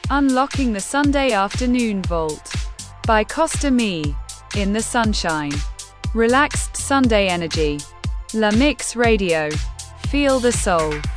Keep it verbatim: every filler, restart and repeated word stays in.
Unlocking the Sunday Afternoon Vault by Costa Me. In the sunshine. Relaxed Sunday energy. La Mix Radio. Feel the soul.